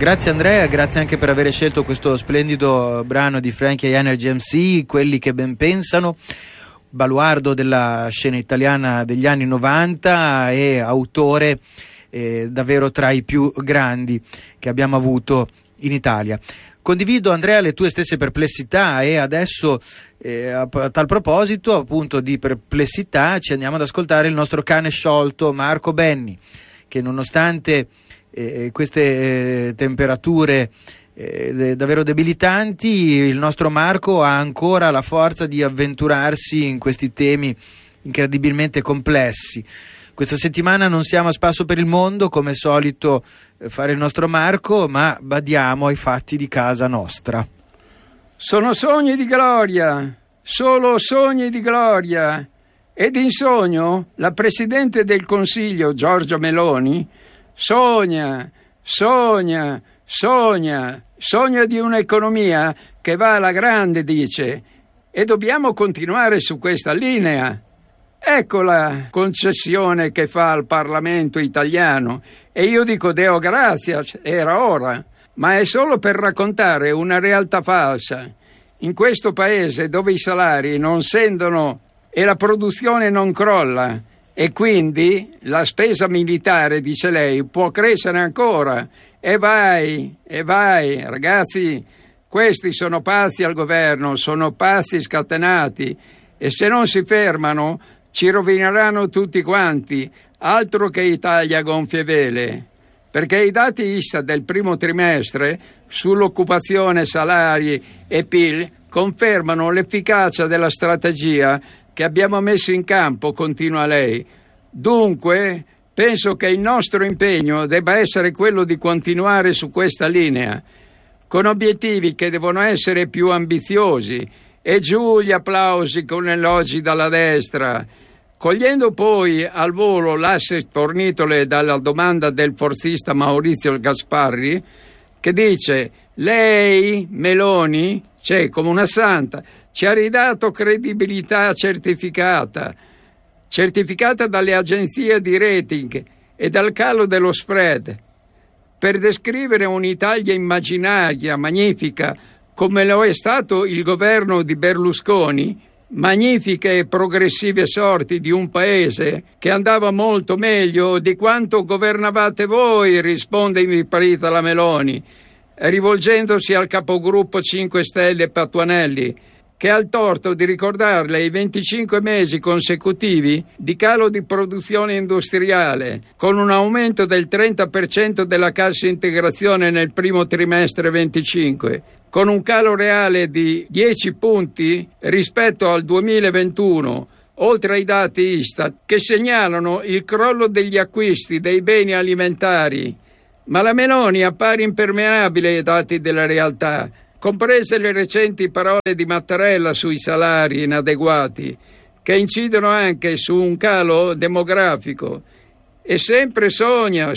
Grazie Andrea, grazie anche per aver scelto questo splendido brano di Frankie e Energy MC, Quelli che ben pensano, baluardo della scena italiana degli anni 90 e autore davvero tra i più grandi che abbiamo avuto in Italia. Condivido Andrea le tue stesse perplessità e adesso a tal proposito appunto di perplessità ci andiamo ad ascoltare il nostro cane sciolto Marco Benni, che nonostante queste temperature davvero debilitanti, il nostro Marco ha ancora la forza di avventurarsi in questi temi incredibilmente complessi. Questa settimana non siamo a spasso per il mondo come è solito fare il nostro Marco, ma badiamo ai fatti di casa nostra. Sono sogni di gloria, solo sogni di gloria. Ed in sogno la Presidente del Consiglio Giorgia Meloni sogna di un'economia che va alla grande, dice, e dobbiamo continuare su questa linea. Ecco la concessione che fa al Parlamento italiano, e io dico Deo gratias, era ora, ma è solo per raccontare una realtà falsa. In questo paese dove i salari non scendono e la produzione non crolla, e quindi la spesa militare, dice lei, può crescere ancora. E vai, ragazzi, questi sono pazzi al governo, sono pazzi scatenati, e se non si fermano ci rovineranno tutti quanti, altro che Italia gonfie vele. Perché i dati ISTAT del primo trimestre sull'occupazione, salari e PIL confermano l'efficacia della strategia che abbiamo messo in campo, continua lei. Dunque, penso che il nostro impegno debba essere quello di continuare su questa linea, con obiettivi che devono essere più ambiziosi, e giù gli applausi con elogi dalla destra, cogliendo poi al volo l'assist fornitole dalla domanda del forzista Maurizio Gasparri, che dice: lei, Meloni, c'è come una santa, ci ha ridato credibilità certificata dalle agenzie di rating e dal calo dello spread, per descrivere un'Italia immaginaria, magnifica, come lo è stato il governo di Berlusconi, magnifiche e progressive sorti di un paese che andava molto meglio di quanto governavate voi, risponde inviparita la Meloni, rivolgendosi al capogruppo 5 Stelle Patuanelli, che ha il torto di ricordarle i 25 mesi consecutivi di calo di produzione industriale, con un aumento del 30% della cassa integrazione nel primo trimestre 25, con un calo reale di 10 punti rispetto al 2021, oltre ai dati ISTAT che segnalano il crollo degli acquisti dei beni alimentari. Ma la Meloni appare impermeabile ai dati della realtà, comprese le recenti parole di Mattarella sui salari inadeguati, che incidono anche su un calo demografico. E sempre sogna,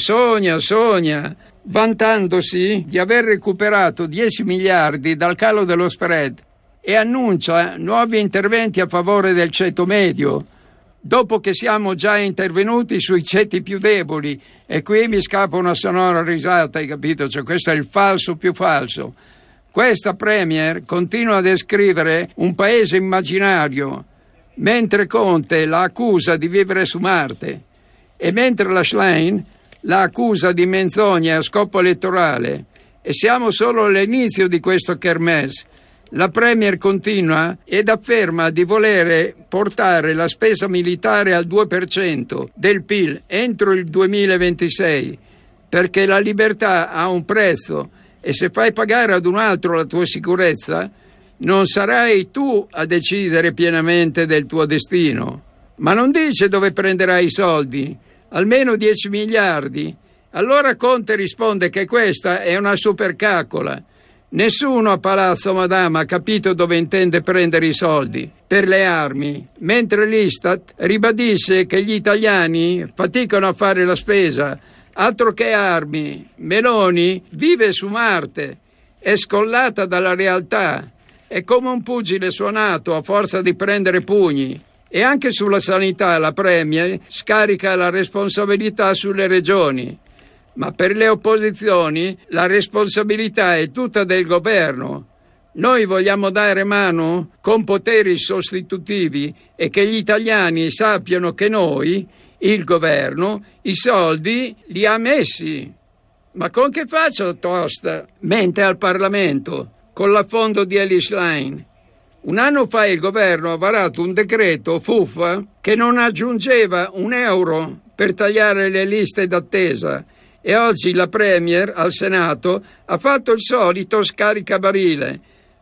vantandosi di aver recuperato 10 miliardi dal calo dello spread, e annuncia nuovi interventi a favore del ceto medio, dopo che siamo già intervenuti sui ceti più deboli. E qui mi scappa una sonora risata, hai capito? Cioè, questo è il falso più falso. Questa Premier continua a descrivere un paese immaginario, mentre Conte la accusa di vivere su Marte, e mentre la Schlein la accusa di menzogne a scopo elettorale. E siamo solo all'inizio di questo kermesse. La Premier continua ed afferma di volere portare la spesa militare al 2% del PIL entro il 2026, perché la libertà ha un prezzo, e se fai pagare ad un altro la tua sicurezza, non sarai tu a decidere pienamente del tuo destino. Ma non dice dove prenderai i soldi, almeno 10 miliardi. Allora Conte risponde che questa è una supercaccola. Nessuno a Palazzo Madama ha capito dove intende prendere i soldi per le armi, mentre l'Istat ribadisce che gli italiani faticano a fare la spesa. Altro che armi. Meloni vive su Marte, è scollata dalla realtà, è come un pugile suonato a forza di prendere pugni. E anche sulla sanità la Premier scarica la responsabilità sulle regioni. ma per le opposizioni la responsabilità è tutta del governo. Noi vogliamo dare mano con poteri sostitutivi e che gli italiani sappiano che noi, il governo, i soldi li ha messi. Ma con che faccia Tosta mente al Parlamento con l'affondo di Ellis Line? Un anno fa il governo ha varato un decreto fuffa che non aggiungeva €1 per tagliare le liste d'attesa e oggi la Premier al Senato ha fatto il solito scaricabarile.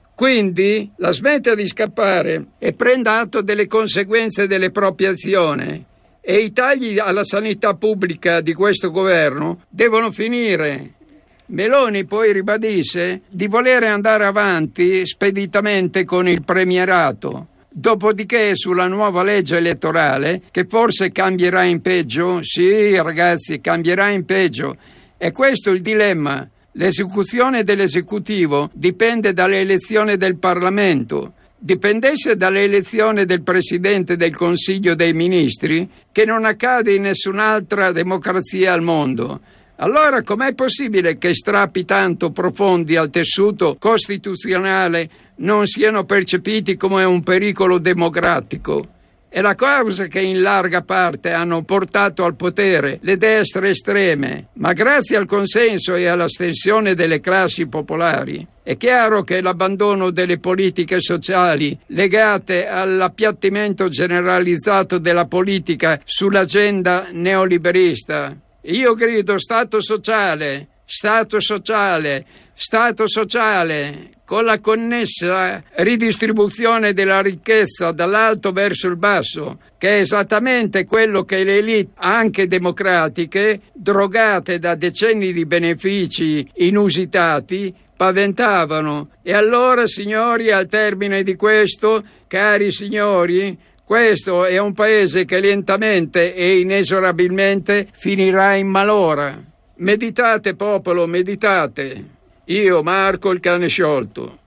Quindi la smetta di scappare e prenda atto delle conseguenze delle proprie azioni. E i tagli alla sanità pubblica di questo governo devono finire. Meloni poi ribadisse di volere andare avanti speditamente con il premierato. Dopodiché sulla nuova legge elettorale, che forse cambierà in peggio, sì ragazzi, cambierà in peggio. E questo è il dilemma. L'esecuzione dell'esecutivo dipende dall'elezione del Parlamento. Dipendesse dall'elezione del Presidente del Consiglio dei Ministri, che non accade in nessun'altra democrazia al mondo. Allora com'è possibile che strappi tanto profondi al tessuto costituzionale non siano percepiti come un pericolo democratico? È la causa che in larga parte hanno portato al potere le destre estreme, ma grazie al consenso e all'astensione delle classi popolari. È chiaro che l'abbandono delle politiche sociali legate all'appiattimento generalizzato della politica sull'agenda neoliberista. Io grido Stato sociale, Stato sociale, Stato sociale, con la connessa ridistribuzione della ricchezza dall'alto verso il basso, che è esattamente quello che le elite, anche democratiche, drogate da decenni di benefici inusitati, paventavano. E allora, signori, al termine di questo, cari signori, questo è un paese che lentamente e inesorabilmente finirà in malora. Meditate, popolo, meditate. Io, Marco, il cane sciolto.